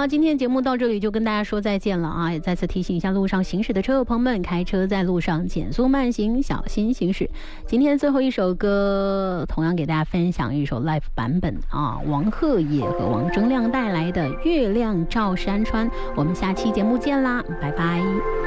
好，今天节目到这里就跟大家说再见了啊！也再次提醒一下路上行驶的车友朋友们，开车在路上减速慢行，小心行驶。今天最后一首歌，同样给大家分享一首 live 版本啊，王鹤野和王铮亮带来的《月亮照山川》。我们下期节目见啦，拜拜。